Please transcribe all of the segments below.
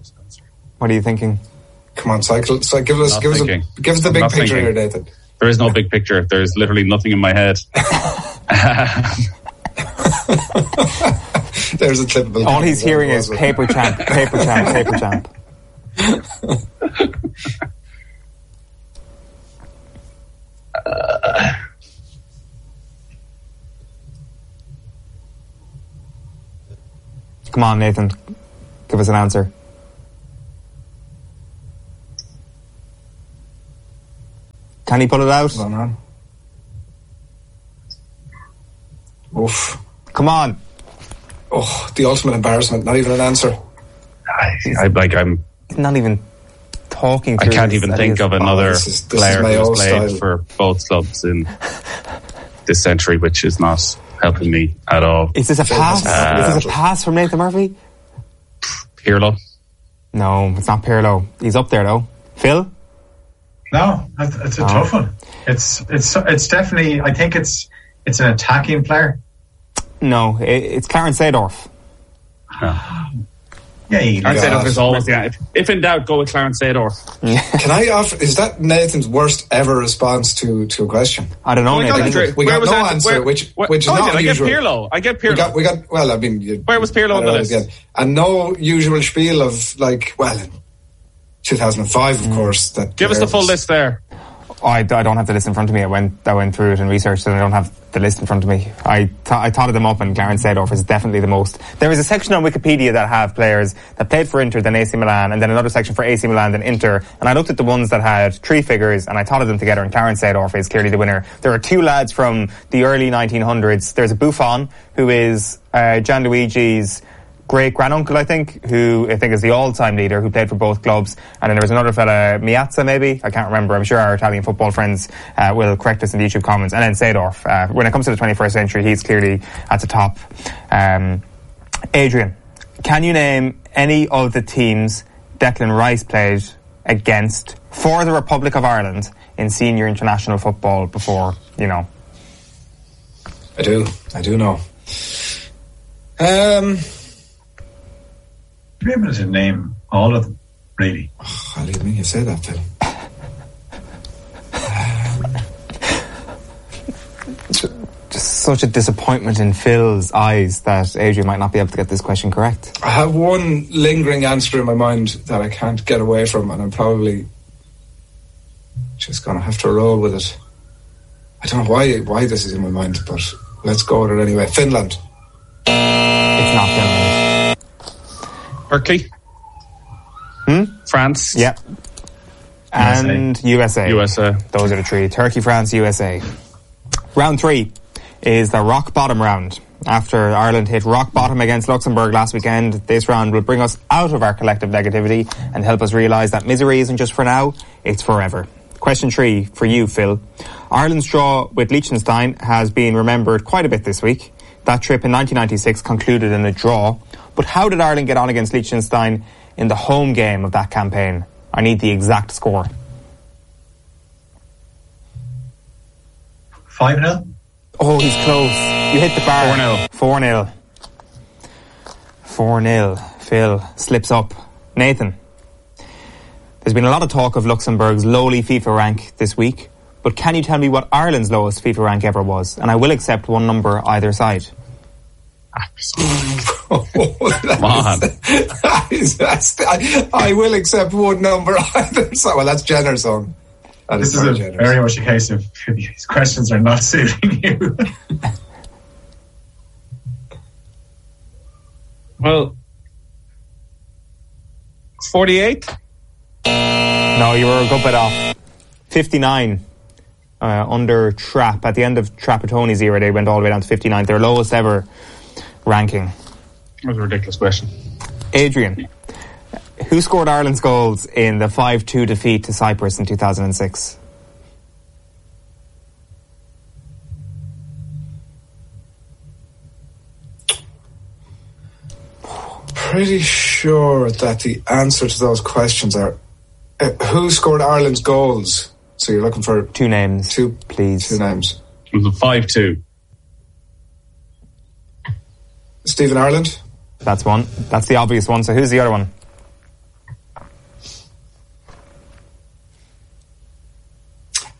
What are you thinking? Come on, cycle. So give us the big picture here, Nathan. There is no big picture. There's literally nothing in my head. There's a clip. All he's hearing is paper champ, paper champ, paper champ. Come on, Nathan. Give us an answer. Can he pull it out? Come on. Oof. Come on. Oh, the ultimate embarrassment. Not even an answer. I'm not even talking through. I can't even think of another player who's played style. for both clubs in this century, which is not helping me at all. Is this a pass? Is this a pass from Nathan Murphy? Pirlo? No, it's not Pirlo. He's up there though. Phil? No, it's a tough one. It's definitely. I think it's an attacking player. No, it's Clarence Seedorf. Yeah, Clarence Seedorf is always if in doubt, go with Clarence Seedorf. Can I offer? Is that Nathan's worst ever response to a question? I don't know. We got no answer, which is not usual. I get Pirlo. We got. Well, I mean, where was Pirlo on the list? Again. And no usual spiel of like, well, in 2005, of course. That give us the full list there. I don't have the list in front of me. I went through it and researched it, and I don't have the list in front of me. I totted them up, and Clarence Seedorf is definitely the most. There is a section on Wikipedia that have players that played for Inter, then AC Milan, and then another section for AC Milan, then Inter. And I looked at the ones that had three figures, and I totted them together, and Clarence Seedorf is clearly the winner. There are two lads from the early 1900s. There's a Buffon, who is Gianluigi's great-granduncle, I think is the all-time leader, who played for both clubs. And then there was another fella, Miazza maybe, I can't remember. I'm sure our Italian football friends will correct us in the YouTube comments. And then Seedorf. When it comes to the 21st century, he's clearly at the top. Adrian, can you name any of the teams Declan Rice played against for the Republic of Ireland in senior international football before, I do know. Be able to name all of them, really. Oh, I didn't mean you say that, Phil. Just such a disappointment in Phil's eyes that Adrian might not be able to get this question correct. I have one lingering answer in my mind that I can't get away from, and I'm probably just going to have to roll with it. I don't know why this is in my mind, but let's go with it anyway. Finland. It's not Finland. Turkey? France? Yeah. And USA. Those are the three. Turkey, France, USA. Round 3 is the rock bottom round. After Ireland hit rock bottom against Luxembourg last weekend, this round will bring us out of our collective negativity and help us realise that misery isn't just for now, it's forever. Question 3 for you, Phil. Ireland's draw with Liechtenstein has been remembered quite a bit this week. That trip in 1996 concluded in a draw. But how did Ireland get on against Liechtenstein in the home game of that campaign? I need the exact score. 5-0? Oh, he's close. You hit the bar. 4-0. 4-0. Phil slips up. Nathan, there's been a lot of talk of Luxembourg's lowly FIFA rank this week, but can you tell me what Ireland's lowest FIFA rank ever was? And I will accept one number either side. Come on. I will accept one number either side. Well, that's generous on. This is very much a case of these questions are not suiting you. Well, 48? No, you were a good bit off. 59 under Trapp. At the end of Trapattoni's era, they went all the way down to 59. Their lowest ever ranking. That was a ridiculous question. Adrian, who scored Ireland's goals in the 5-2 defeat to Cyprus in 2006? Pretty sure that the answer to those questions are who scored Ireland's goals? So you're looking for two names, please. Two names. It was a 5-2. Stephen Ireland. That's one. That's the obvious one. So who's the other one?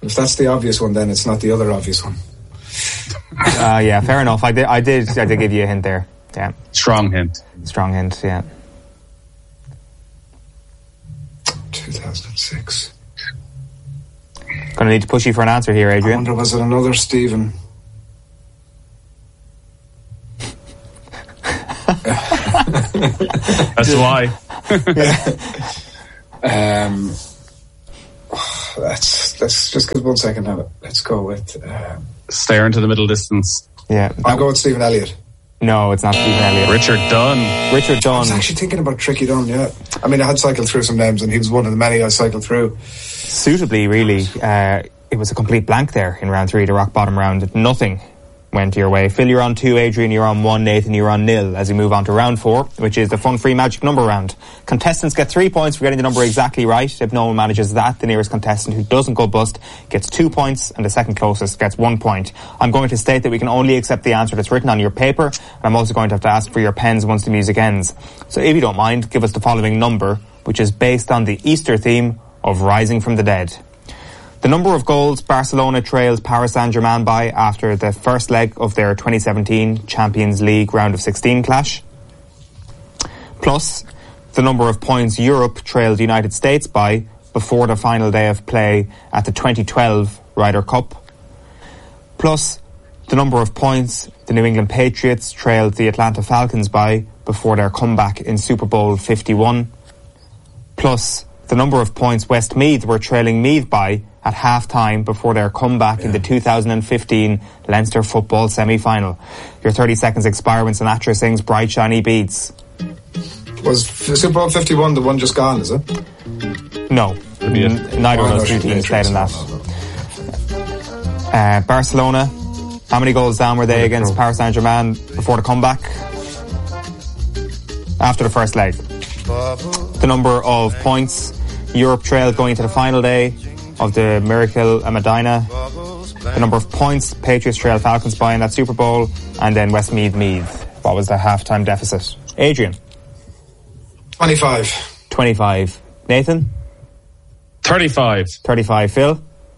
If that's the obvious one, then it's not the other obvious one. Yeah, fair enough. I did give you a hint there. Yeah. Strong hint. Strong hint, yeah. 2006. Gonna need to push you for an answer here, I Adrian. wonder, was it another Stephen? That's why. Let's just give 1 second now. Let's go with Stare into the middle distance. Yeah. I'll go with Stephen Elliott. No, it's not Stephen Elliott. Richard Dunn. Richard I Dunn. was actually thinking about Tricky Dunn, yeah. I mean, I had cycled through some names and he was one of the many I cycled through. Suitably, really, it was a complete blank there in round 3, the rock bottom round. Nothing went your way. Phil, you're on 2, Adrian, you're on 1, Nathan, you're on 0 as we move on to round 4, which is the fun-free magic number round. Contestants get 3 points for getting the number exactly right. If no one manages that, the nearest contestant who doesn't go bust gets 2 points, and the second closest gets 1 point. I'm going to state that we can only accept the answer that's written on your paper, and I'm also going to have to ask for your pens once the music ends. So if you don't mind, give us the following number, which is based on the Easter theme of Rising from the Dead. The number of goals Barcelona trailed Paris Saint-Germain by after the first leg of their 2017 Champions League round of 16 clash. Plus, the number of points Europe trailed the United States by before the final day of play at the 2012 Ryder Cup. Plus, the number of points the New England Patriots trailed the Atlanta Falcons by before their comeback in Super Bowl 51. Plus, the number of points Westmeath were trailing Meath by at half-time before their comeback in the 2015 Leinster football semi-final. Your 30 seconds expire when Sinatra sings Bright Shiny Beads. Was Super Bowl 51 the one just gone, is it? No. Neither of those two teams played in that. Barcelona, how many goals down were they against Paris Saint-Germain before the comeback? After the first leg. The number of points Europe trailed going into the final day of the Miracle at Medina. The number of points Patriots trailed Falcons by in that Super Bowl. And then Westmeath Meath. What was the half-time deficit? Adrian? 25. 25. Nathan? 35. 35. Phil?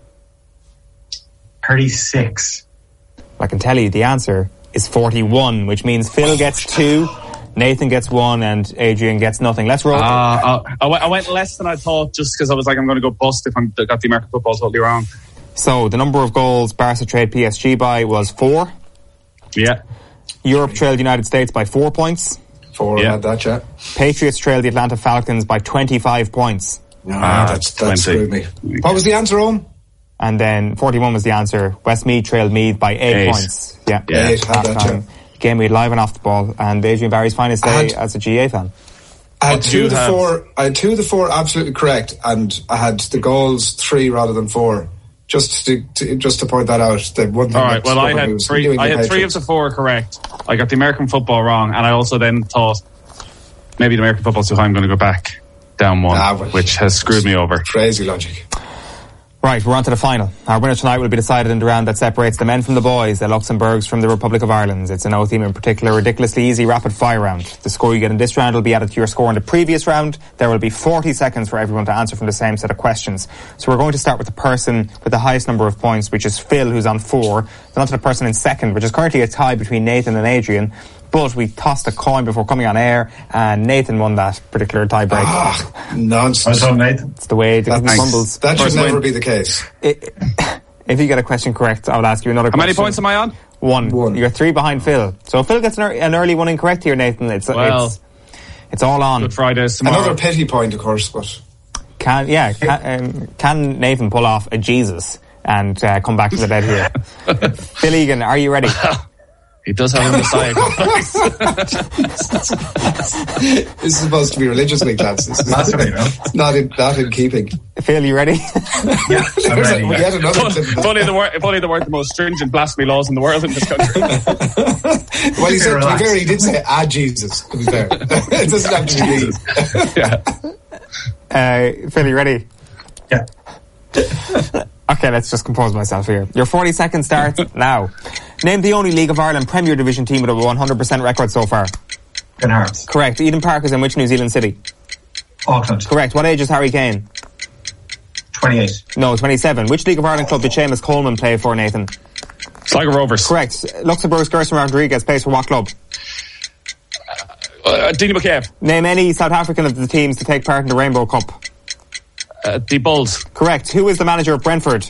36. I can tell you the answer is 41, which means Phil gets 2, Nathan gets 1, and Adrian gets nothing. Let's roll. I went less than I thought just because I was like, I'm going to go bust if I got the American football totally wrong. So the number of goals Barca trailed PSG by was 4. Yeah. Europe trailed the United States by 4 points. 4, Yeah. had that, yeah. Patriots trailed the Atlanta Falcons by 25 points. That 20. screwed me. What was the answer, Owen? And then 41 was the answer. Westmeath trailed Meath by 8 points. Yeah. 8, had that, yeah. Game we had live and off the ball. And Adrian Barry's finest day as a GA fan. I had 2 of the 4 absolutely correct, and I had the goals 3 rather than 4. Just to point that out. The one thing. All right. Well, I had 3. I had 3 of the 4 correct. I got the American football wrong, and I also then thought maybe the American football's too high. I'm going to go back down 1, which has screwed me over. Crazy logic. Right, we're on to the final. Our winner tonight will be decided in the round that separates the men from the boys, the Luxembourgs from the Republic of Ireland. It's a no theme in particular, ridiculously easy rapid fire round. The score you get in this round will be added to your score in the previous round. There will be 40 seconds for everyone to answer from the same set of questions. So we're going to start with the person with the highest number of points, which is Phil, who's on 4. Then on to the person in second, which is currently a tie between Nathan and Adrian. But we tossed a coin before coming on air, and Nathan won that particular tie break. Nonsense. Well done, Nathan. It's the way the cookie crumbles. That should never be the case. If you get a question correct, I'll ask you another question. How many points am I on? 1. You're 3 behind Phil. So if Phil gets an early one incorrect here, Nathan, it's all on. Good Fridays tomorrow. Another pity point, of course, but can Nathan pull off a Jesus and come back to the dead here? Phil Egan, are you ready? He does have a Messiah. This is supposed to be religiously class. Not in keeping. Phil, you ready? Yeah, I'm ready. If only there weren't the most stringent blasphemy laws in the world in this country. Well, he said, to be fair, he did say, Jesus, to be fair. It doesn't have to be Yeah. Phil, you ready? Yeah. Okay, let's just compose myself here. Your 40 seconds starts now. Name the only League of Ireland Premier Division team with a 100% record so far. Good Hearts. Correct. Eden Park is in which New Zealand city? Auckland. Correct. What age is Harry Kane? 28. No, 27. Which League of Ireland club did Seamus Coleman play for, Nathan? Sligo Rovers. Correct. Luxembourg's Gerson Rodriguez plays for what club? Dini McCabe. Name any South African of the teams to take part in the Rainbow Cup. The Bulls. Correct. Who is the manager of Brentford?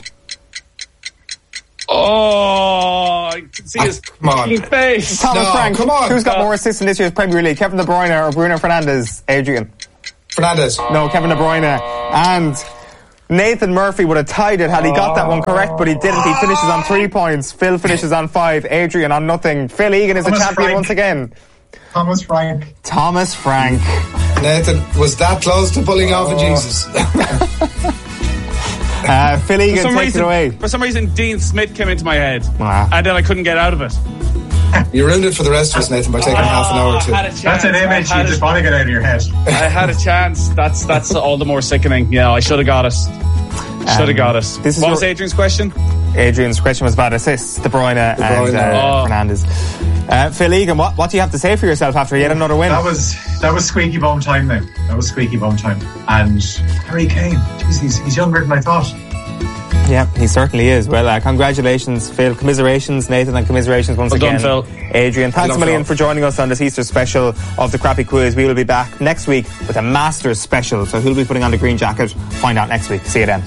Oh, I can see his face. Thomas Frank. Come on. Who's got more assists in this year's Premier League? Kevin De Bruyne or Bruno Fernandes? Adrian. Fernandes. No, Kevin De Bruyne. And Nathan Murphy would have tied it had he got that one correct, but he didn't. He finishes on 3 points. Phil finishes on 5. Adrian on nothing. Phil Egan is the champion once again. Thomas Frank. Nathan was that close to pulling off a Jesus. Phil Egan takes it away. For some reason, Dean Smith came into my head, and then I couldn't get out of it. You ruined it for the rest of us, Nathan, by taking half an hour or two. That's an image you just want to get out of your head. I had a chance. That's all the more sickening. Yeah, I should have got it. What was Adrian's question? Adrian's question was about assists, De Bruyne and Fernandes. Phil Egan, what do you have to say for yourself after yet another win? That was squeaky bum time now. And Harry Kane, jeez, he's younger than I thought. Yeah, he certainly is. Well, congratulations, Phil. Commiserations, Nathan, and commiserations once again, done, Phil. Adrian. Thanks a million for joining us on this Easter special of the Crappy Quiz. We will be back next week with a Masters special. So who'll be putting on the green jacket? Find out next week. See you then.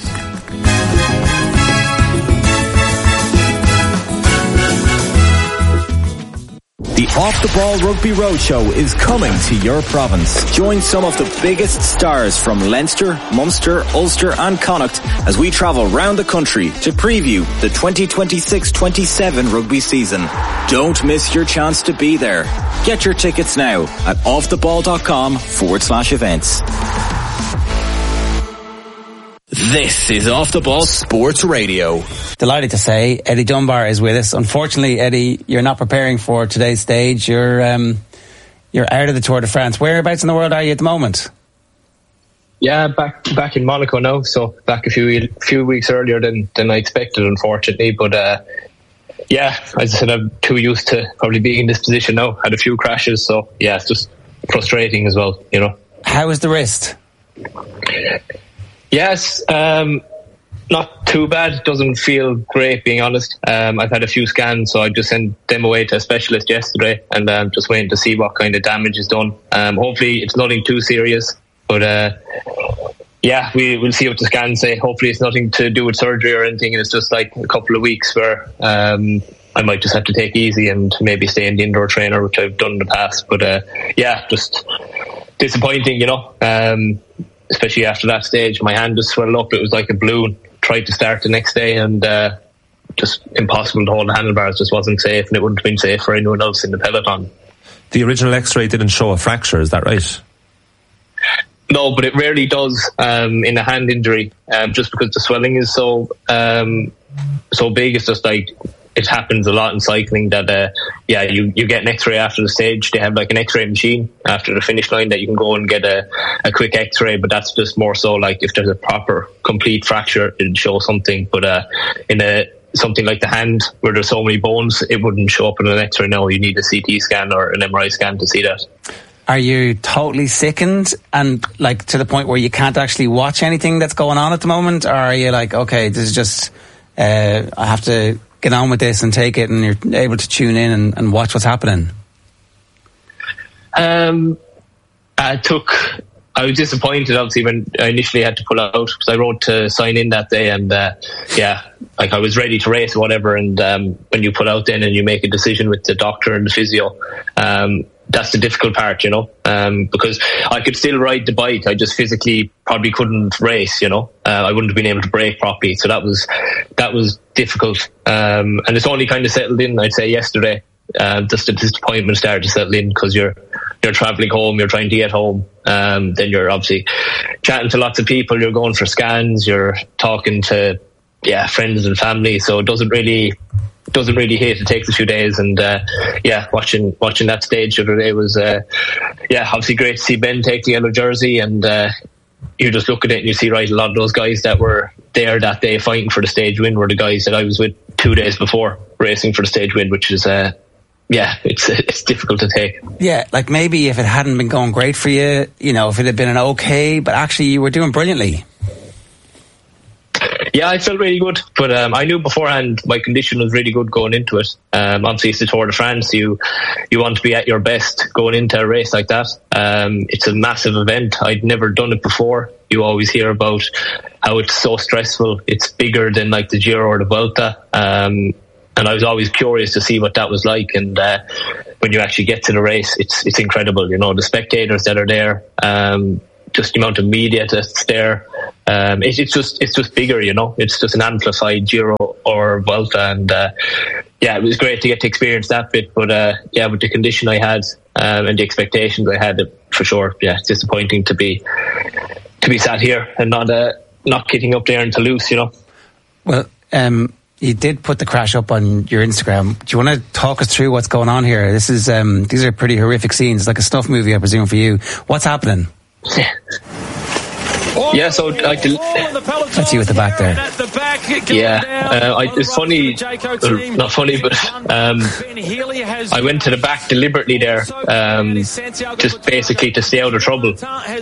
The Off the Ball Rugby Roadshow is coming to your province. Join some of the biggest stars from Leinster, Munster, Ulster and Connacht as we travel round the country to preview the 2026-27 rugby season. Don't miss your chance to be there. Get your tickets now at offtheball.com/events. This is Off the Ball Sports Radio. Delighted to say Eddie Dunbar is with us. Unfortunately, Eddie, you're not preparing for today's stage. You're out of the Tour de France. Whereabouts in the world are you at the moment? Yeah, back in Monaco now. So back a few weeks earlier than I expected, unfortunately. But yeah, as I said, I'm too used to probably being in this position now. Had a few crashes, so yeah, it's just frustrating as well. You know. How is the wrist? Yes, not too bad. Doesn't feel great, being honest. I've had a few scans, so I just sent them away to a specialist yesterday, and I'm just waiting to see what kind of damage is done. Hopefully it's nothing too serious, but yeah, we'll see what the scans say. Hopefully it's nothing to do with surgery or anything, and it's just like a couple of weeks where I might just have to take it easy and maybe stay in the indoor trainer, which I've done in the past. But yeah, just disappointing, you know. Especially after that stage, my hand just swelled up. It was like a balloon. Tried to start the next day, and just impossible to hold the handlebars. Just wasn't safe, and it wouldn't have been safe for anyone else in the peloton. The original X-ray didn't show a fracture, is that right? No, but it rarely does in a hand injury, just because the swelling is so big. It's just like, it happens a lot in cycling that you get an X-ray after the stage. They have like an X-ray machine after the finish line that you can go and get a quick X-ray, but that's just more so like if there's a proper complete fracture, it'd show something. But in something like the hand where there's so many bones, it wouldn't show up in an X-ray. No, you need a CT scan or an MRI scan to see that. Are you totally sickened and like to the point where you can't actually watch anything that's going on at the moment? Or are you like, okay, this is just I have to get on with this and take it, and you're able to tune in and watch what's happening? I was disappointed, obviously, when I initially had to pull out, because I wrote to sign in that day, and yeah, like I was ready to race or whatever, and when you pull out then and you make a decision with the doctor and the physio, that's the difficult part, you know, because I could still ride the bike, I just physically probably couldn't race, you know. I wouldn't have been able to brake properly, so that was difficult, and it's only kind of settled in, I'd say, yesterday. Just the disappointment started to settle in, because you're travelling home, you're trying to get home, then you're obviously chatting to lots of people, you're going for scans, you're talking to friends and family, so it doesn't really hit. It takes a few days, and watching that stage the other day was obviously great to see Ben take the yellow jersey, and you just look at it and you see, right, a lot of those guys that were there that day fighting for the stage win were the guys that I was with 2 days before racing for the stage win, which is it's difficult to take. Yeah, like maybe if it hadn't been going great for you, you know, if it had been an okay, but actually you were doing brilliantly. Yeah, I felt really good, but I knew beforehand my condition was really good going into it. Obviously, it's the Tour de France. You want to be at your best going into a race like that. It's a massive event. I'd never done it before. You always hear about how it's so stressful. It's bigger than like the Giro or the Vuelta. And I was always curious to see what that was like. And when you actually get to the race, it's incredible. You know, the spectators that are there, just the amount of media that's there. It's just bigger, you know. It's just an amplified Giro or Vuelta, and it was great to get to experience that bit. But with the condition I had and the expectations I had, for sure, it's disappointing to be sat here and not getting up there in Toulouse, you know. Well, you did put the crash up on your Instagram. Do you want to talk us through what's going on here? This is these are pretty horrific scenes, like a snuff movie, I presume, for you. What's happening? Yeah, so that's you at the back there. It's funny, not funny, but I went to the back deliberately there, just basically to stay out of trouble. Sorry,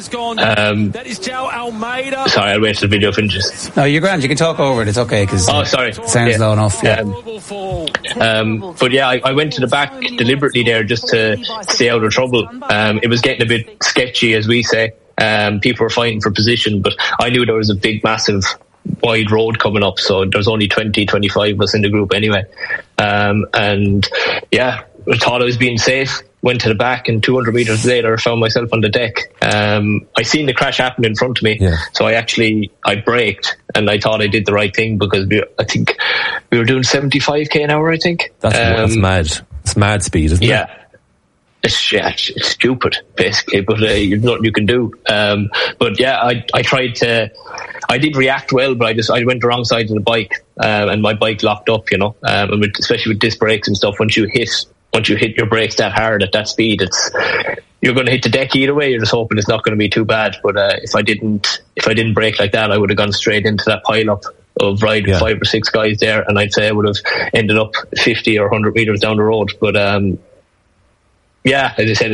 I'll wait till the video finishes. No, you're grand. You can talk over it. It's okay because sorry, it sounds low enough. Yeah. But I went to the back deliberately there just to stay out of trouble. It was getting a bit sketchy, as we say. People were fighting for position, but I knew there was a big, massive, wide road coming up, so there was only 20-25 of us in the group anyway. I thought I was being safe, went to the back, and 200 metres later I found myself on the deck. I seen the crash happen in front of me, so I braked, and I thought I did the right thing because I think we were doing 75k an hour, I think. That's mad. It's mad speed, isn't it? Yeah. It's stupid, basically, but there's nothing you can do. I tried to. I did react well, but I went the wrong side of the bike, and my bike locked up. You know, and especially with disc brakes and stuff. Once you hit your brakes that hard at that speed, you're going to hit the deck either way. You're just hoping it's not going to be too bad. But if I didn't brake like that, I would have gone straight into that pile up of 5 or 6 guys there, and I'd say I would have ended up 50 or 100 meters down the road. But as I said,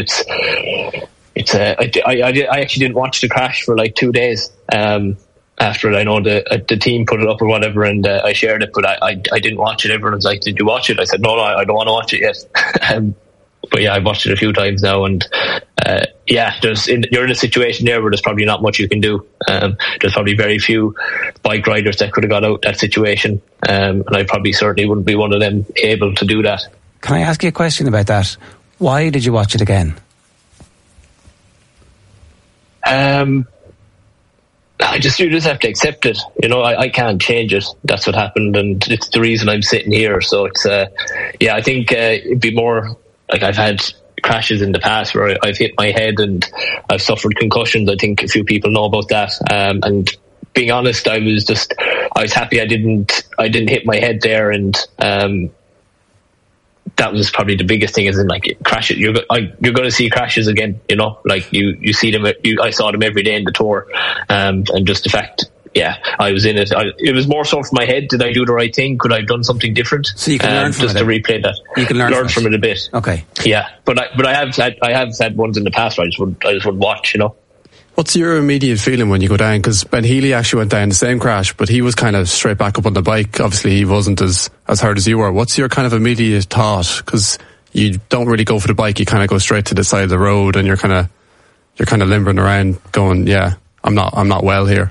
I actually didn't watch the crash for like 2 days after it. I know the team put it up or whatever, and I shared it, but I didn't watch it. Everyone was like, "Did you watch it?" I said, "No, I don't want to watch it yet." But I've watched it a few times now, and you're in a situation there where there's probably not much you can do. There's probably very few bike riders that could have got out that situation, and I probably certainly wouldn't be one of them able to do that. Can I ask you a question about that? Why did you watch it again? You just have to accept it. You know, I can't change it. That's what happened, and it's the reason I'm sitting here. So it's, I think it'd be more like I've had crashes in the past where I've hit my head and I've suffered concussions. I think a few people know about that. And being honest, I was happy I didn't hit my head there, and that was probably the biggest thing, is in like crashes. You're going to see crashes again, you know, like you see them. I saw them every day in the Tour, and just the fact, I was in it. It was more so for my head. Did I do the right thing? Could I have done something different? So you can learn from just it. To replay that. You can learn from it a bit. Okay. Yeah, but I have had ones in the past where I just would watch, you know. What's your immediate feeling when you go down? Because Ben Healy actually went down the same crash, but he was kind of straight back up on the bike. Obviously, he wasn't as hurt as you were. What's your kind of immediate thought? Because you don't really go for the bike; you kind of go straight to the side of the road, and you're kind of limbering around, going, I'm not well here."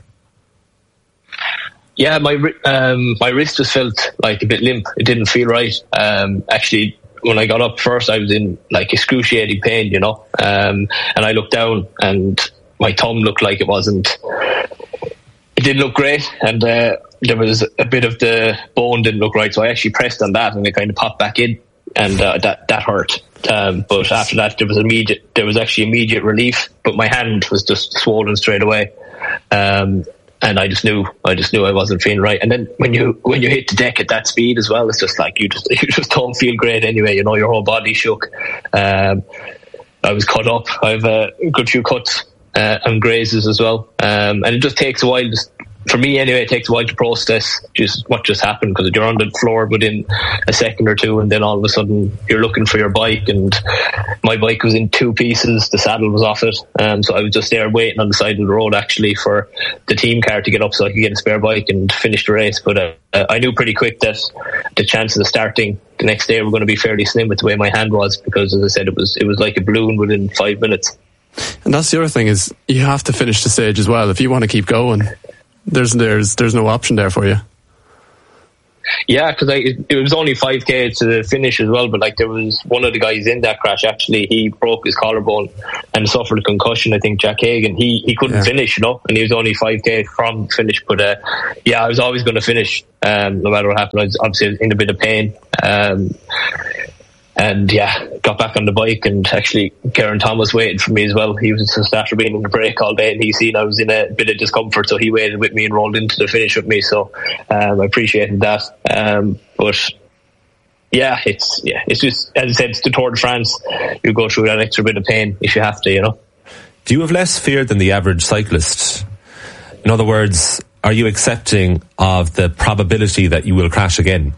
Yeah, my wrist just felt like a bit limp. It didn't feel right. Actually, when I got up first, I was in like excruciating pain, you know. And I looked down, and my thumb looked like it didn't look great, and there was a bit of the bone didn't look right, so I actually pressed on that, and it kind of popped back in, and that hurt. But after that, there was actually immediate relief, but my hand was just swollen straight away, and I just knew I wasn't feeling right. And then when you hit the deck at that speed as well, it's just like you just don't feel great anyway. You know, your whole body shook. I was cut up. I have a good few cuts and grazes as well, and it just takes a while for me anyway, it takes a while to process just what just happened, because you're on the floor within a second or two, and then all of a sudden you're looking for your bike, and my bike was in two pieces, the saddle was off it, so I was just there waiting on the side of the road actually for the team car to get up so I could get a spare bike and finish the race. But I knew pretty quick that the chances of starting the next day were going to be fairly slim with the way my hand was, because as I said, it was like a balloon within 5 minutes. And that's the other thing, is you have to finish the stage as well if you want to keep going. There's no option there for you. Yeah, because it was only 5k to the finish as well, but like there was one of the guys in that crash, actually, he broke his collarbone and suffered a concussion, I think, Jack Hagan. He couldn't finish, and he was only 5k from finish, but I was always going to finish, no matter what happened. I was obviously in a bit of pain, and got back on the bike, and actually Kieran Thomas waited for me as well. He was just after being in the break all day, and he seen I was in a bit of discomfort, so he waited with me and rolled into the finish with me. So I appreciated that. But it's just, as I said, it's the Tour de France. You go through that extra bit of pain if you have to, Do you have less fear than the average cyclist? In other words, are you accepting of the probability that you will crash again?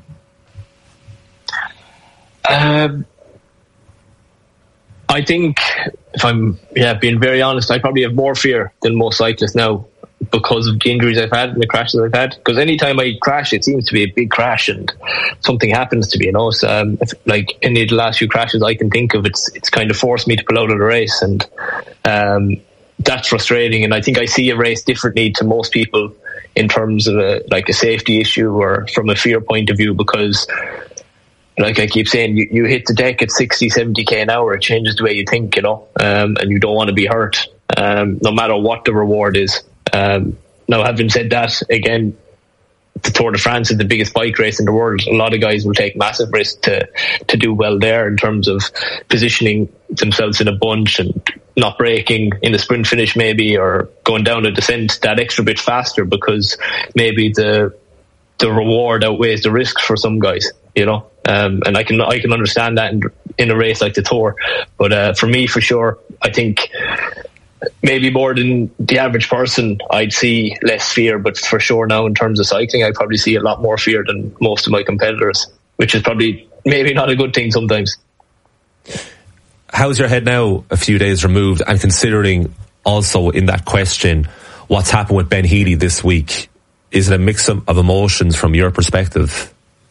I think, if I'm being very honest, I probably have more fear than most cyclists now, because of the injuries I've had and the crashes I've had. Because anytime I crash, it seems to be a big crash and something happens to me, So, like any of the last few crashes I can think of, it's kind of forced me to pull out of the race, and that's frustrating. And I think I see a race differently to most people in terms of a safety issue or from a fear point of view, because like I keep saying, you hit the deck at 60, 70k an hour, it changes the way you think, and you don't want to be hurt, no matter what the reward is. Now, having said that, again, the Tour de France is the biggest bike race in the world. A lot of guys will take massive risks to do well there in terms of positioning themselves in a bunch and not braking in the sprint finish maybe, or going down a descent that extra bit faster, because maybe the reward outweighs the risk for some guys, and I can understand that in a race like the Tour. But for me, for sure, I think maybe more than the average person, I'd see less fear. But for sure now, in terms of cycling, I probably see a lot more fear than most of my competitors, which is probably maybe not a good thing sometimes. How's your head now, a few days removed, and considering also in that question what's happened with Ben Healy this week? Is it a mix of emotions from your perspective?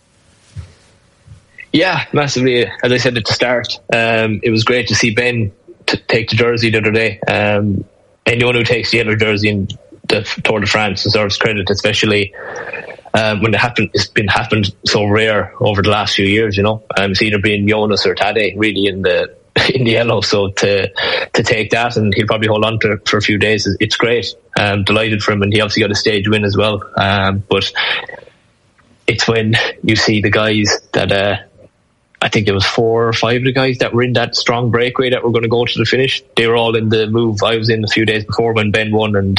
Yeah, massively. As I said at the start, it was great to see Ben take the jersey the other day. Anyone who takes the yellow jersey in the Tour de France deserves credit, especially when it's happened so rare over the last few years. It's either been Jonas or Tadej really in the yellow. So to take that, and he'll probably hold on to it for a few days, it's great. I'm delighted for him, and he obviously got a stage win as well. But it's when you see the guys that I think it was 4 or 5 of the guys that were in that strong breakaway that were going to go to the finish. They were all in the move I was in a few days before when Ben won, and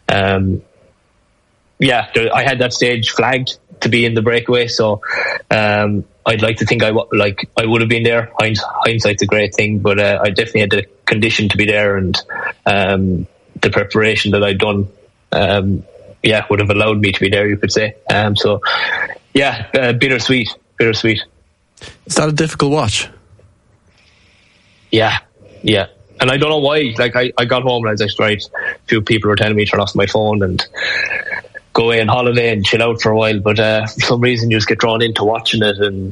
I had that stage flagged to be in the breakaway. So I'd like to think I would have been there. Hindsight's a great thing, but I definitely had the condition to be there, and the preparation that I'd done would have allowed me to be there, you could say. Bittersweet. Is that a difficult watch? Yeah. And I don't know why. I got home and I was like, right, a few people were telling me to turn off my phone and go away on holiday and chill out for a while. But for some reason, you just get drawn into watching it, and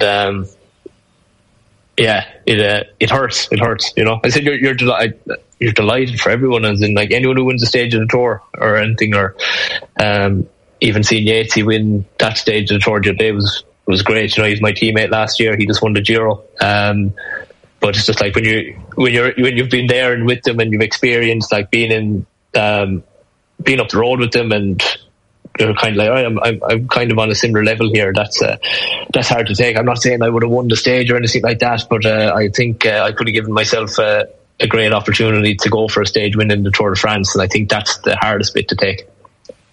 it hurts. It hurts. I said you're delighted for everyone, as in anyone who wins a stage of the Tour or anything, or even seeing Yatesy win that stage of the Tour the other day was great. He's my teammate last year. He just won the Giro. But it's just when you've been there and with them, and you've experienced being up the road with them, and you're kind of I'm kind of on a similar level here. That's hard to take. I'm not saying I would have won the stage or anything like that, but I think I could have given myself a great opportunity to go for a stage win in the Tour de France, and I think that's the hardest bit to take.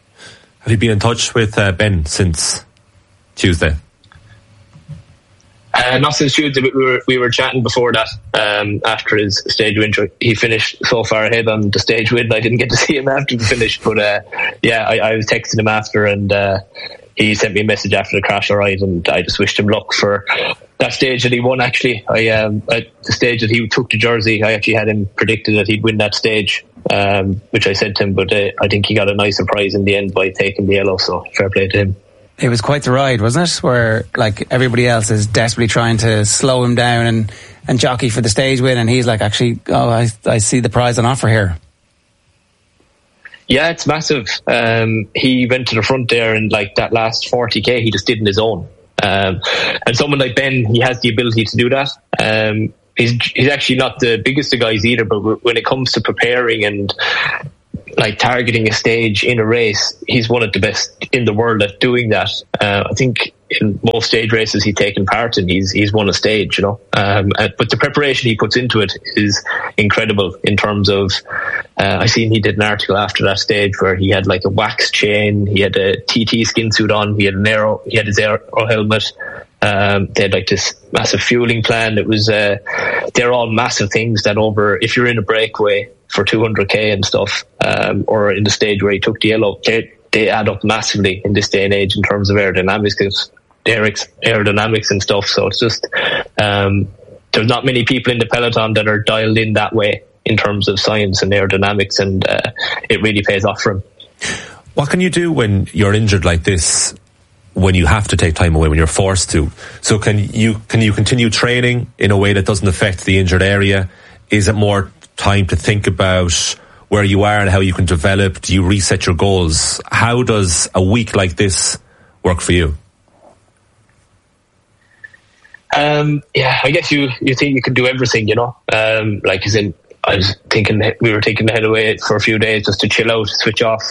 Have you been in touch with Ben since Tuesday? Not since Tuesday, but we were chatting before that. After his stage win, he finished so far ahead on the stage win. I didn't get to see him after the finish, but I was texting him after, and he sent me a message after the crash. All right, and I just wished him luck for that stage that he won. Actually, at the stage that he took to Jersey, I actually had him predicted that he'd win that stage, which I said to him. But I think he got a nice surprise in the end by taking the yellow. So fair play to him. It was quite the ride, wasn't it? Where like everybody else is desperately trying to slow him down and jockey for the stage win, and he's like, actually, I see the prize on offer here. Yeah, it's massive. He went to the front there, and like that last 40k, he just did on his own. And someone like Ben, he has the ability to do that. He's actually not the biggest of guys either, but when it comes to preparing and like targeting a stage in a race, he's one of the best in the world at doing that. I think in most stage races he's taken part in, he's won a stage, you know. But the preparation he puts into it is incredible in terms of, I seen he did an article after that stage where he had like a wax chain, he had a TT skin suit on, he had his aero helmet. They had like this massive fueling plan. It was, they're all massive things that if you're in a breakaway for 200k and stuff, or in the stage where he took the yellow, they add up massively in this day and age in terms of aerodynamics and stuff. So it's just, there's not many people in the peloton that are dialed in that way in terms of science and aerodynamics, and it really pays off for him. What can you do when you're injured like this, when you have to take time away, when you're forced to? So can you continue training in a way that doesn't affect the injured area? Is it more time to think about where you are and how you can develop? Do you reset your goals? How does a week like this work for you? I guess you think you can do everything, you know. Like as in, I was thinking we were taking the head away for a few days just to chill out, switch off.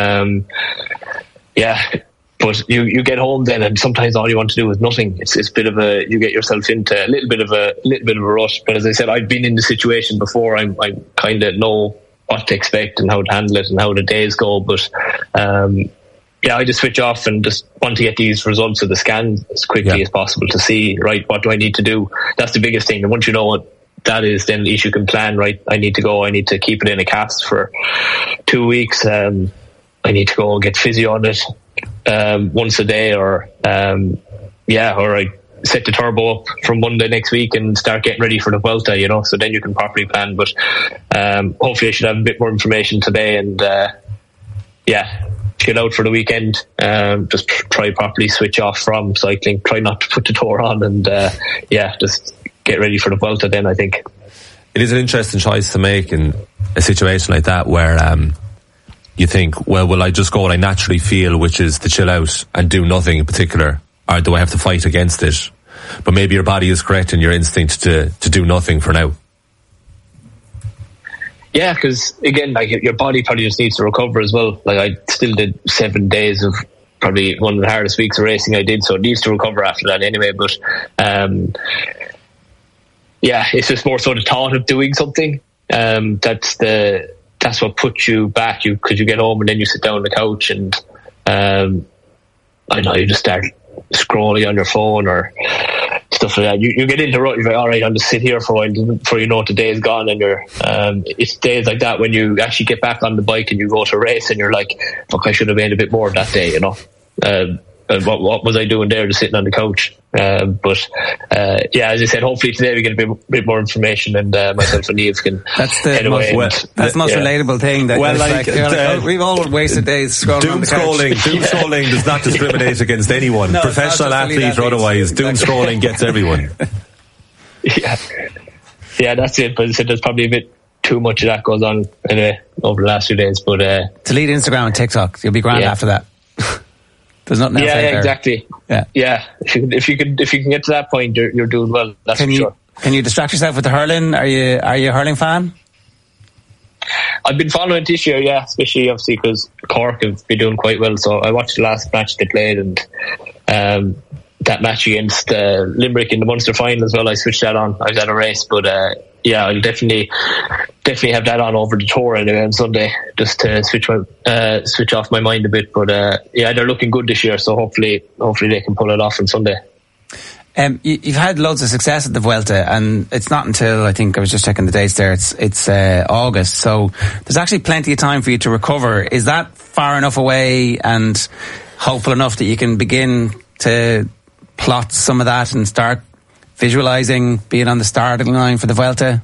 But you get home then, and sometimes all you want to do is nothing. It's a bit of you get yourself into a little bit of a rush. But as I said, I've been in the situation before. I kind of know what to expect and how to handle it and how the days go. But I just switch off and just want to get these results of the scan as quickly as possible to see, right, what do I need to do? That's the biggest thing. And once you know what that is, then at least you can plan, right, I need to keep it in a cast for 2 weeks. I need to go get physio on it once a day, or I set the turbo up from Monday next week and start getting ready for the Vuelta, you know, so then you can properly plan. But hopefully I should have a bit more information today, and chill out for the weekend. Just try properly switch off from cycling, try not to put the tour on, and just get ready for the Vuelta then, I think. It is an interesting choice to make in a situation like that where you think, well, will I just go what I naturally feel, which is to chill out and do nothing in particular, or do I have to fight against it? But maybe your body is correct in your instinct to do nothing for now. Yeah, because again, like your body probably just needs to recover as well. Like I still did 7 days of probably one of the hardest weeks of racing I did, so it needs to recover after that anyway. But it's just more so the thought of doing something. That's what puts you back. Because you get home and then you sit down on the couch and you just start scrolling on your phone or stuff like that. You get into rut. You're like, all right, I'll just sit here for a while before you know the day's gone. And it's days like that when you actually get back on the bike and you go to race and you're like, fuck, I should have made a bit more that day, you know. What was I doing there, just sitting on the couch? As I said, hopefully today we get a bit more information, and myself and Niamh can head away. That's the most relatable thing. That we've all wasted days scrolling on the couch. Doom scrolling does not discriminate against anyone, professional athlete or otherwise. Doom scrolling gets everyone. Yeah, that's it. But as I said, there's probably a bit too much of that goes on anyway over the last few days. But delete Instagram and TikTok. You'll be grand after that. There's nothing else out there. Exactly. Yeah. If you can get to that point, you're doing well. That's for sure. Can you distract yourself with the hurling? Are you a hurling fan? I've been following it this year, especially obviously because Cork have been doing quite well. So I watched the last match they played, and that match against Limerick in the Munster final as well. I switched that on. I was at a race, but I'll definitely have that on over the tour anyway on Sunday, just to switch off my mind a bit. But they're looking good this year, so hopefully they can pull it off on Sunday. You've had loads of success at the Vuelta, and it's not until, I think I was just checking the dates there, it's August, so there's actually plenty of time for you to recover. Is that far enough away and hopeful enough that you can begin to plot some of that and start visualising being on the starting line for the Vuelta?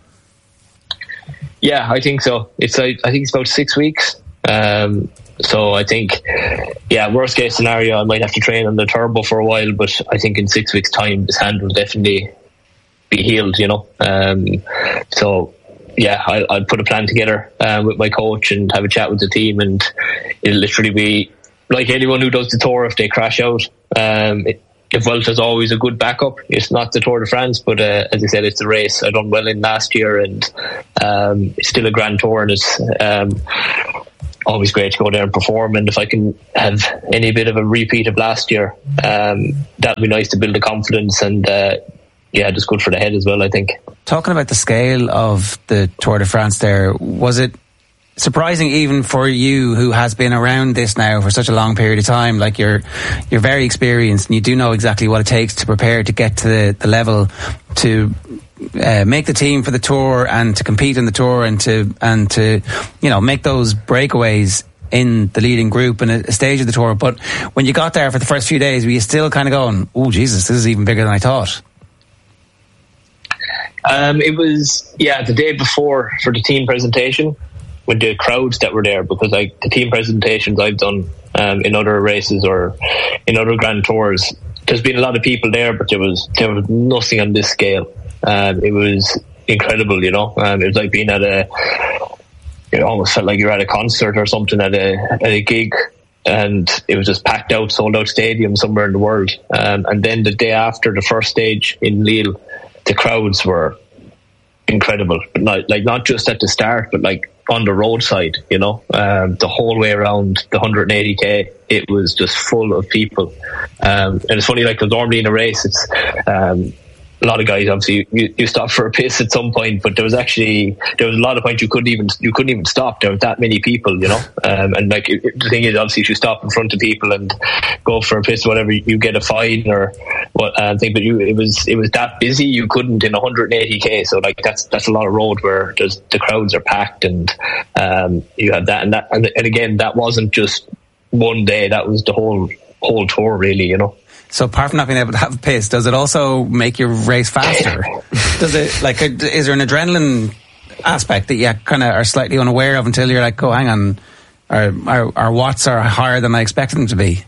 Yeah, I think so. I think it's about 6 weeks. So I think, worst case scenario, I might have to train on the turbo for a while, but I think in 6 weeks' time, his hand will definitely be healed, So, I'll put a plan together with my coach and have a chat with the team, and it'll literally be like anyone who does the Tour. If they crash out, the Vuelta is always a good backup. It's not the Tour de France, but as I said, it's a race I done well in last year, and it's still a Grand Tour, and it's always great to go there and perform. And if I can have any bit of a repeat of last year, that'd be nice to build the confidence, and just good for the head as well, I think. Talking about the scale of the Tour de France there, was it surprising even for you, who has been around this now for such a long period of time? Like, you're very experienced and you do know exactly what it takes to prepare to get to the level to make the team for the Tour and to compete in the Tour and to make those breakaways in the leading group and a stage of the Tour. But when you got there for the first few days, were you still kind of going, oh Jesus, this is even bigger than I thought? It was the day before for the team presentation, with the crowds that were there, because the team presentations I've done in other races or in other Grand Tours, there's been a lot of people there, but there was nothing on this scale. It was incredible, It was like being at it almost felt like you're at a concert or something, at a gig, and it was just packed out, sold out stadium somewhere in the world. And then the day after the first stage in Lille, the crowds were incredible, but not just at the start, but on the roadside, the whole way around the 180k, it was just full of people. And it's funny, because normally in a race, it's a lot of guys, obviously you stop for a piss at some point, but there was a lot of points you couldn't even stop. There were that many people, and the thing is, obviously, if you stop in front of people and go for a piss or whatever, you get a fine or what thing. But it was that busy, you couldn't in 180k. So that's a lot of road where the crowds are packed, and you had that, and again, that wasn't just one day. That was the whole tour, really, So apart from not being able to have a piss, does it also make your race faster? Does it, is there an adrenaline aspect that you kind of are slightly unaware of until you're like, oh, hang on, our watts are higher than I expected them to be?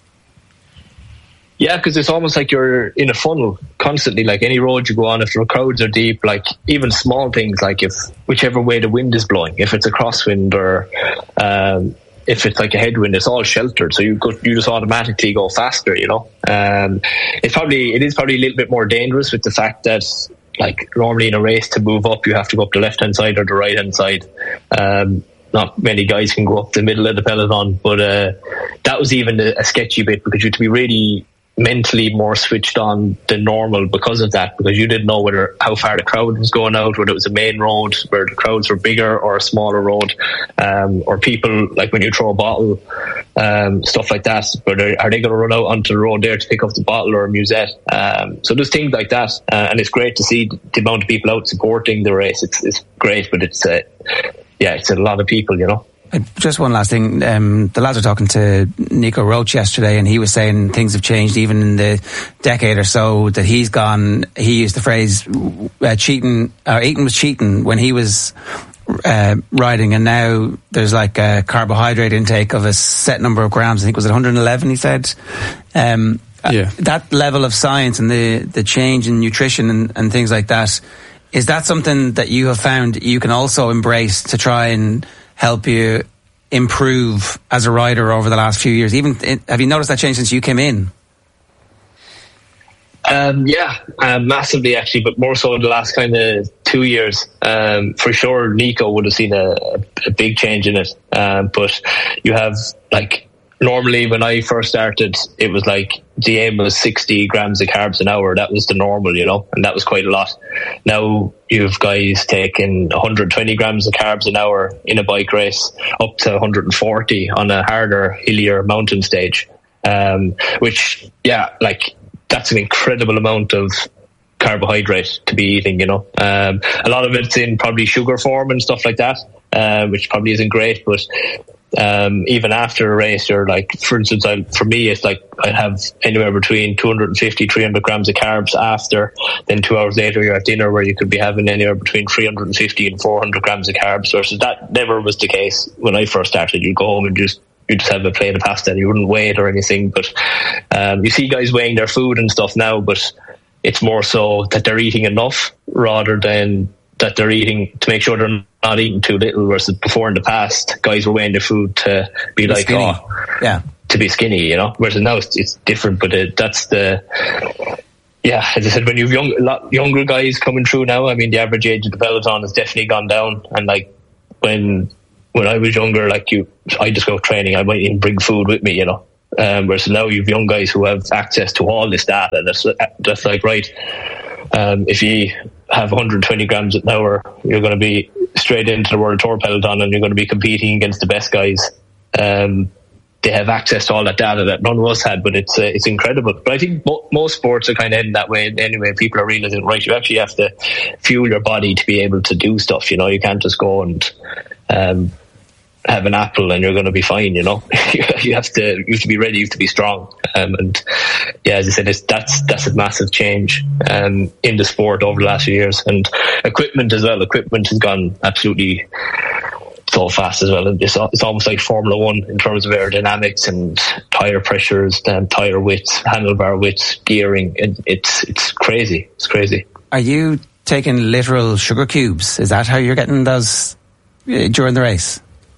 Yeah, because it's almost like you're in a funnel constantly. Like any road you go on, if the crowds are deep, even small things, if whichever way the wind is blowing, if it's a crosswind or if it's like a headwind, it's all sheltered, so you just automatically go faster. It is probably a little bit more dangerous with the fact that normally in a race, to move up, you have to go up the left hand side or the right hand side. Not many guys can go up the middle of the peloton, but that was even a sketchy bit, because you had to be really mentally more switched on than normal because of that, because you didn't know how far the crowd was going out, whether it was a main road where the crowds were bigger or a smaller road, or people, when you throw a bottle, stuff like that, but are they going to run out onto the road there to pick up the bottle or a musette? So there's things like that, and it's great to see the amount of people out supporting the race. It's great, but it's a lot of people, Just one last thing. The lads were talking to Nico Roche yesterday, and he was saying things have changed even in the decade or so that he's gone. He used the phrase cheating, eating was cheating when he was riding, and now there's a carbohydrate intake of a set number of grams. I think it was 111, he said. That level of science and the change in nutrition and things like that, is that something that you have found you can also embrace to try and help you improve as a rider over the last few years? Have you noticed that change since you came in? Massively actually, but more so in the last kind of 2 years. For sure, Nico would have seen a big change in it. But you have normally when I first started, it was the aim was 60 grams of carbs an hour. That was the normal, and that was quite a lot. Now you've guys taking 120 grams of carbs an hour in a bike race, up to 140 on a harder, hillier mountain stage. Which, that's an incredible amount of carbohydrate to be eating, you know. A lot of it's in probably sugar form and stuff like that, which probably isn't great, but even after a race, you're like, for instance, for me, it's like I have anywhere between 250, 300 grams of carbs after, then 2 hours later you're at dinner where you could be having anywhere between 350 and 400 grams of carbs, versus that never was the case when I first started. You'd go home and you just have a plate of pasta and you wouldn't weigh it or anything, but you see guys weighing their food and stuff now, but it's more so that they're eating enough rather than that they're eating to make sure they're not eating too little, versus before in the past guys were weighing their food to be like skinny. To be skinny, you know, whereas now it's different. But that's the as I said, when you've a lot younger guys coming through now, I mean the average age of the peloton has definitely gone down, and like when I was younger, like I just go training, I might even bring food with me, you know. Whereas now you've young guys who have access to all this data. That's like, right, if you have 120 grams an hour, you're going to be straight into the World Tour peloton and you're going to be competing against the best guys. They have access to all that data that none of us had, but it's incredible. But I think most sports are kind of heading that way anyway. People are realizing, right, you actually have to fuel your body to be able to do stuff, you know. You can't just go and have an apple and you're going to be fine, you know. you have to be ready, you have to be strong, and as I said, that's a massive change in the sport over the last few years. And equipment as well, equipment has gone absolutely so fast as well. It's almost like Formula 1 in terms of aerodynamics and tire pressures, tire widths, handlebar widths, gearing. It's crazy. Are you taking literal sugar cubes? Is that how you're getting those during the race?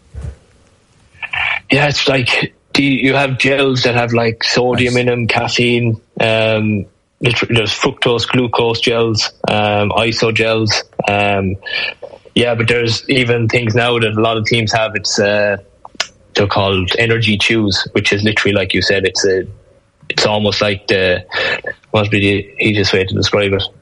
Yeah, it's like you have gels that have like sodium in them, caffeine. There's fructose, glucose gels, iso gels. But there's even things now that a lot of teams have. It's they're called energy chews, which is literally, like you said, it's almost like what would be the easiest way to describe it?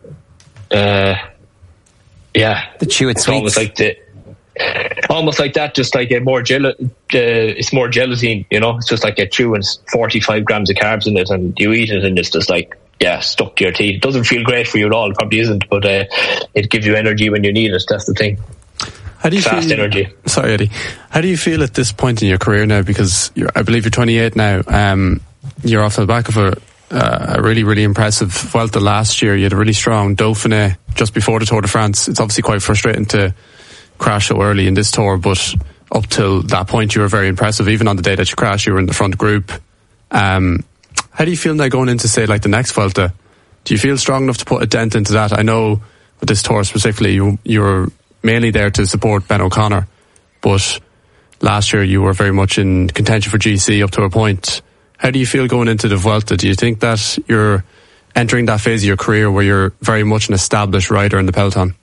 The chew it sweets. Almost like that, just like it's more gelatin, you know. It's just like a chew and 45 grams of carbs in it, and you eat it and it's just like, stuck to your teeth. It doesn't feel great for you at all, it probably isn't, but it gives you energy when you need it. That's the thing. How do you feel, energy. Sorry, Eddie. How do you feel at this point in your career now? Because I believe you're 28 now. You're off the back of a really, really impressive Vuelta last year. You had a really strong Dauphiné just before the Tour de France. It's obviously quite frustrating to crash so early in this tour, but up till that point you were very impressive. Even on the day that you crashed, you were in the front group. How do you feel now going into, say, like the next Vuelta? Do you feel strong enough to put a dent into that? I know with this tour specifically, you were mainly there to support Ben O'Connor, but last year you were very much in contention for GC up to a point. How do you feel going into the Vuelta? Do you think that you're entering that phase of your career where you're very much an established rider in the peloton?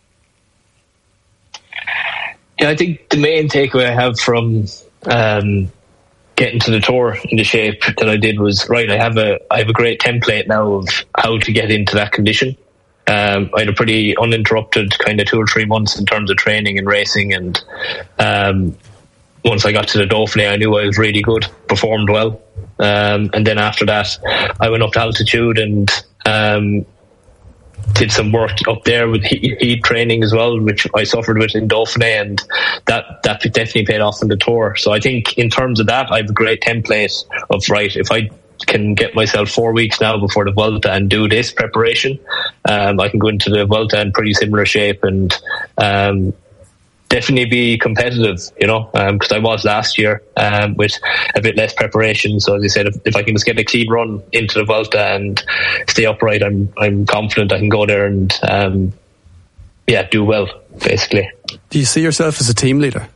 Yeah, I think the main takeaway I have from getting to the tour in the shape that I did was, right, I have a great template now of how to get into that condition. I had a pretty uninterrupted kind of 2 or 3 months in terms of training and racing, and once I got to the Dauphiné I knew I was really good, performed well, and then after that I went up to altitude and did some work up there with heat training as well, which I suffered with in Dauphiné, and that definitely paid off in the tour. So I think in terms of that, I have a great template of, right, if I can get myself 4 weeks now before the Vuelta and do this preparation, I can go into the Vuelta in pretty similar shape and definitely be competitive, you know, because I was last year with a bit less preparation. So as I said, if I can just get a clean run into the Vuelta and stay upright, I'm confident I can go there and do well, basically. Do you see yourself as a team leader?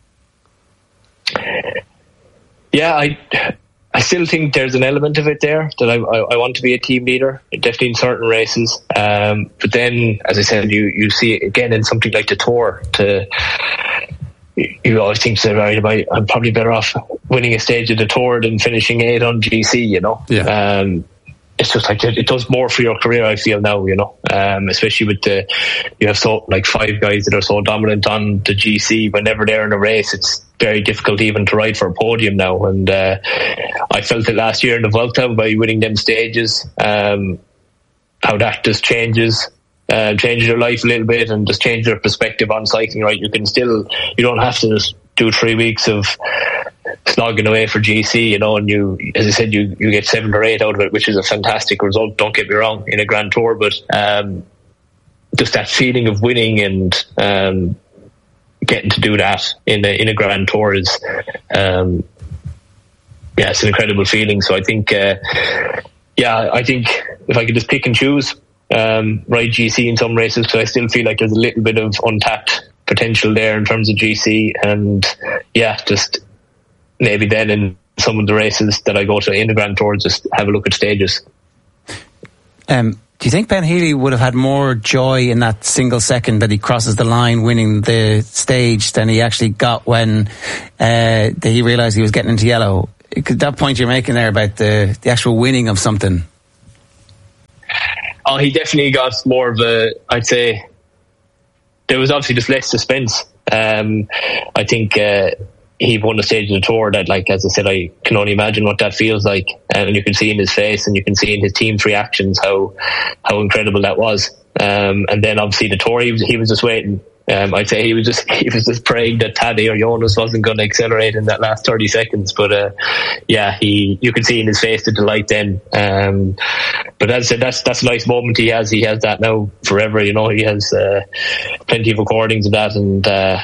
Yeah, I still think there's an element of it there that I want to be a team leader, definitely in certain races. But then, as I said, you see it again in something like the Tour. You always think, right, I'm probably better off winning a stage of the Tour than finishing 8 on GC, you know. Yeah. It's just like it does more for your career, I feel now, you know. Especially with you have 5 guys that are so dominant on the GC. Whenever they're in a race, very difficult even to ride for a podium now. And I felt it last year in the Vuelta by winning them stages, how that just changes your life a little bit and just change your perspective on cycling, right? You don't have to just do 3 weeks of slogging away for GC, and you, as I said, you get 7 or 8 out of it, which is a fantastic result, don't get me wrong, in a Grand Tour, but just that feeling of winning and getting to do that in a Grand Tour is it's an incredible feeling. So I think I think if I could just pick and choose, ride GC in some races, so I still feel like there's a little bit of untapped potential there in terms of GC, and just maybe then in some of the races that I go to in the Grand Tour, just have a look at stages. Do you think Ben Healy would have had more joy in that single second that he crosses the line winning the stage than he actually got when he realised he was getting into yellow? That point you're making there about the actual winning of something. Oh, he definitely got more of I'd say there was obviously just less suspense. I think he won the stage of the Tour that, like, as I said, I can only imagine what that feels like. And you can see in his face and you can see in his team's reactions how incredible that was. And then obviously the Tour, he was just waiting. I'd say he was just praying that Tadej or Jonas wasn't going to accelerate in that last 30 seconds. But you could see in his face the delight then. But as I said, that's a nice moment he has. He has that now forever. He has plenty of recordings of that, and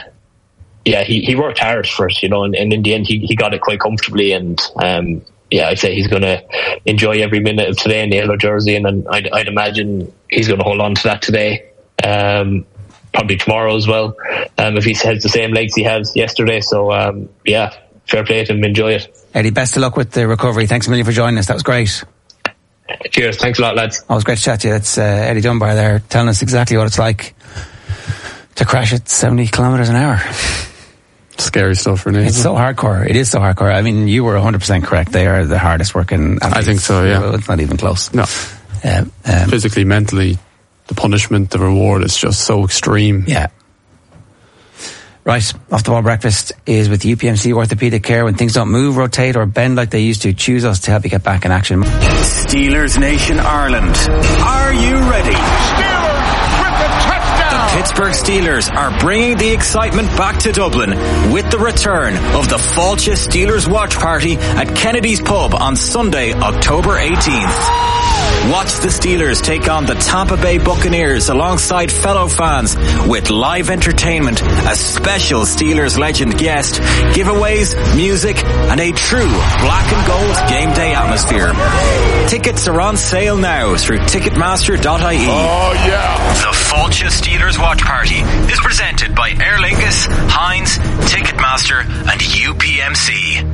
he worked hard for it. And in the end he got it quite comfortably. And I'd say he's going to enjoy every minute of today in the yellow jersey, and I'd imagine he's going to hold on to that today. Probably tomorrow as well, if he has the same legs he has yesterday. So fair play to him, enjoy it. Eddie, best of luck with the recovery. Thanks a million for joining us. That was great. Cheers, thanks a lot, lads. Always great to chat to you. That's Eddie Dunbar there, telling us exactly what it's like to crash at 70 kilometres an hour. Scary stuff, Renee. It's so hardcore. It is so hardcore. I mean, you were 100% correct. They are the hardest working athletes. I think so, yeah. It's not even close. No. Physically, mentally, the punishment, the reward is just so extreme. Yeah. Right, Off the Ball Breakfast is with UPMC Orthopaedic Care. When things don't move, rotate or bend like they used to, choose us to help you get back in action. Steelers Nation Ireland. Are you ready? Steelers with the touchdown! The Pittsburgh Steelers are bringing the excitement back to Dublin with the return of the Fáilte Steelers Watch Party at Kennedy's Pub on Sunday, October 18th. Watch the Steelers take on the Tampa Bay Buccaneers alongside fellow fans with live entertainment, a special Steelers legend guest, giveaways, music, and a true black and gold game day atmosphere. Tickets are on sale now through Ticketmaster.ie. Oh yeah! The Fáilte Steelers Watch Party is presented by Aer Lingus, Heinz, Ticketmaster, and UPMC.